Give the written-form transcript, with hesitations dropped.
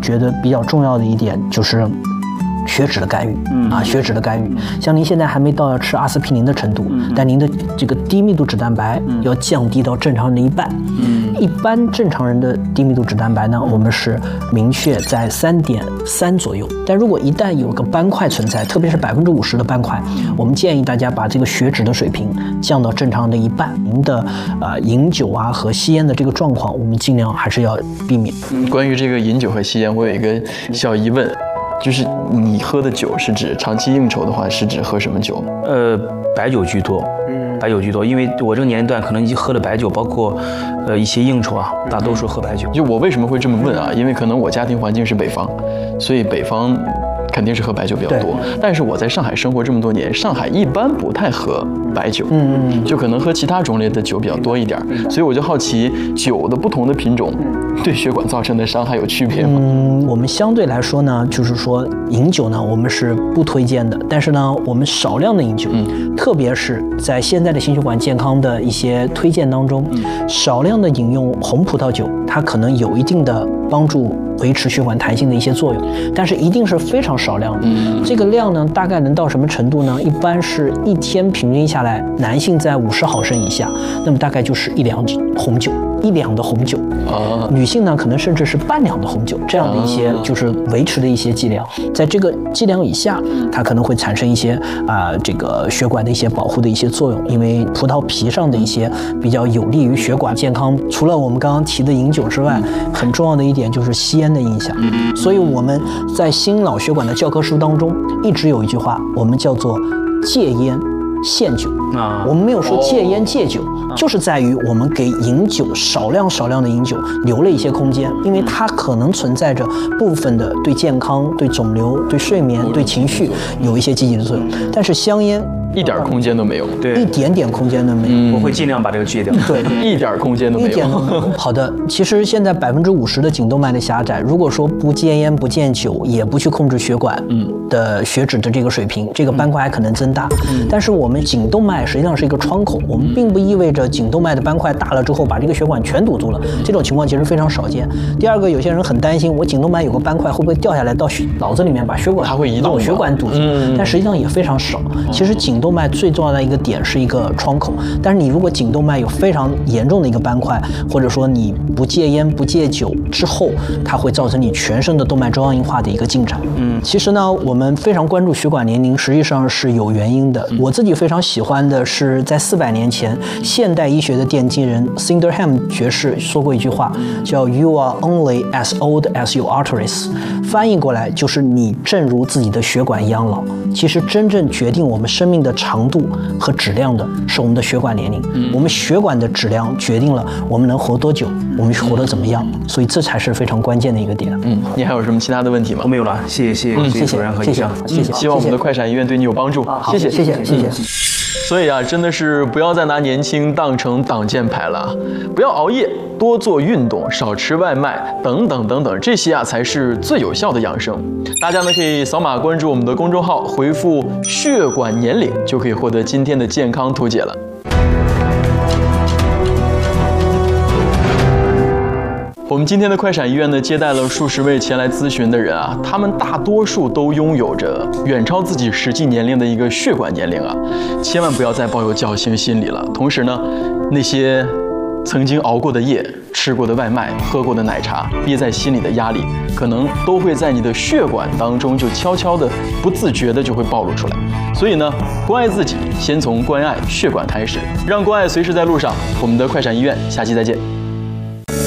觉得比较重要的一点就是血脂的干预，血脂的干预。像您现在还没到要吃阿司匹林的程度，但您的这个低密度脂蛋白要降低到正常人的一半。一般正常人的低密度脂蛋白呢，我们是明确在3.3左右。但如果一旦有个斑块存在，特别是50%的斑块，我们建议大家把这个血脂的水平降到正常人的一半。您的饮酒啊和吸烟的这个状况，我们尽量还是要避免。 关于这个饮酒和吸烟，我有一个小疑问。就是你喝的酒是指长期应酬的话，是指喝什么酒？ 白酒居多，白酒居多，因为我这个年龄段可能已经喝了白酒，包括一些应酬啊，大多数喝白酒。 就我为什么会这么问啊？因为可能我家庭环境是北方，所以北方肯定是喝白酒比较多。但是我在上海生活这么多年，上海一般不太喝白酒，就可能喝其他种类的酒比较多一点。所以我就好奇，酒的不同的品种对血管造成的伤害有区别吗？ 我们相对来说呢，就是说饮酒呢，我们是不推荐的。但是呢，我们少量的饮酒，特别是在现在的心血管健康的一些推荐当中，少量的饮用红葡萄酒，它可能有一定的帮助维持血管弹性的一些作用，但是一定是非常少量的。这个量呢，大概能到什么程度呢？一般是一天平均下来，男性在50毫升以下，那么大概就是1两红酒，1两的红酒。女性呢，可能甚至是半两的红酒，这样的一些就是维持的一些剂量。在这个剂量以下，它可能会产生一些这个血管的一些保护的一些作用，因为葡萄皮上的一些比较有利于血管健康。除了我们刚刚提的饮酒之外，很重要的一点就是吸烟的影响。所以我们在心脑血管的教科书当中一直有一句话，我们叫做戒烟限酒。我们没有说戒烟戒酒，就是在于我们给饮酒少量的饮酒留了一些空间，因为它可能存在着部分的对健康、对肿瘤、对睡眠、对情绪有一些积极的作用。但是香烟一点空间都没有， 对， 一点点空间都没有。 我会尽量把这个戒掉。 对， 一点空间都没有。 一点都没有。好的，其实现在50%的颈动脉的狭窄，如果说不戒烟、不戒酒，也不去控制血管的血脂的这个水平，这个斑块还可能增大。但是我们颈动脉实际上是一个窗口，我们并不意味着颈动脉的斑块大了之后把这个血管全堵住了，这种情况其实非常少见。第二个，有些人很担心，我颈动脉有个斑块会不会掉下来到脑子里面把血管、 它会移动， 脑血管堵住？但实际上也非常少。其实颈动脉最重要的一个点是一个窗口，但是你如果颈动脉有非常严重的一个斑块，或者说你不戒烟不戒酒之后，它会造成你全身的动脉粥样硬化的一个进展。其实呢，我们非常关注血管年龄，实际上是有原因的。我自己非常喜欢的是，在400年前，现代医学的奠基人 Sydenham 爵士说过一句话，叫 "You are only as old as your arteries"， 翻译过来就是你正如自己的血管一样老。其实真正决定我们生命的长度和质量的是我们的血管年龄。我们血管的质量决定了我们能活多久，我们活得怎么样，所以这才是非常关键的一个点。 你还有什么其他的问题吗？ 我没有了，谢谢主任和医生， 谢谢。 希望我们的快闪医院对你有帮助。谢谢。所以啊，真的是不要再拿年轻当成挡箭牌了，不要熬夜，多做运动，少吃外卖，等等，这些啊才是最有效的养生。大家呢可以扫码关注我们的公众号，回复血管年龄就可以获得今天的健康图解了。我们今天的快闪医院呢，接待了数十位前来咨询的人啊，他们大多数都拥有着远超自己实际年龄的一个血管年龄啊，千万不要再抱有侥幸心理了。同时呢，那些曾经熬过的夜、吃过的外卖、喝过的奶茶、憋在心里的压力，可能都会在你的血管当中就悄悄的、不自觉的就会暴露出来。所以呢，关爱自己，先从关爱血管开始，让关爱随时在路上。我们的快闪医院，下期再见。